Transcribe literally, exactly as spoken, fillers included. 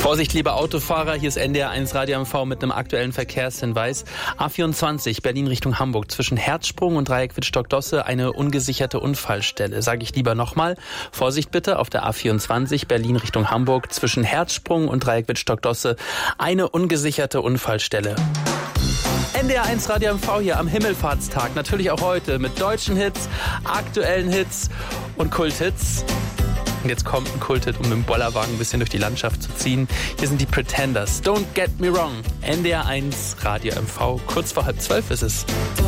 Vorsicht, liebe Autofahrer, hier ist N D R eins Radio M V mit einem aktuellen Verkehrshinweis. A vierundzwanzig, Berlin Richtung Hamburg, zwischen Herzsprung und Dreieck Wittstock-Dosse eine ungesicherte Unfallstelle. Sage ich lieber nochmal. Vorsicht bitte, auf der A vierundzwanzig, Berlin Richtung Hamburg, zwischen Herzsprung und Dreieck Wittstock-Dosse eine ungesicherte Unfallstelle. N D R eins Radio M V hier am Himmelfahrtstag. Natürlich auch heute mit deutschen Hits, aktuellen Hits und Kulthits. Und jetzt kommt ein Kulthit, um mit dem Bollerwagen ein bisschen durch die Landschaft zu ziehen. Hier sind die Pretenders. Don't get me wrong. N D R eins Radio M V. Kurz vor halb zwölf ist es.